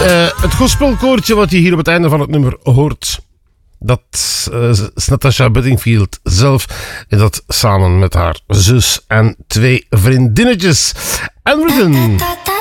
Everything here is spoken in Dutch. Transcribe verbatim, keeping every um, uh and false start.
Uh, het gospelkoortje wat je hier op het einde van het nummer hoort, dat uh, is Natasha Bedingfield zelf. En dat samen met haar zus en twee vriendinnetjes. En Rhythm.